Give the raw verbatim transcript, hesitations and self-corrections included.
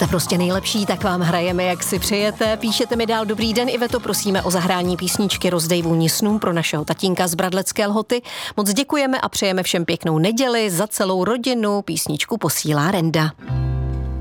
Jste prostě nejlepší, tak vám hrajeme, jak si přejete. Píšete mi dál dobrý den, Iveto, prosíme o zahrání písničky Rozdej vůni snů pro našeho tatínka z Bradlecké Lhoty. Moc děkujeme a přejeme všem pěknou neděli, za celou rodinu. Písničku posílá Renda.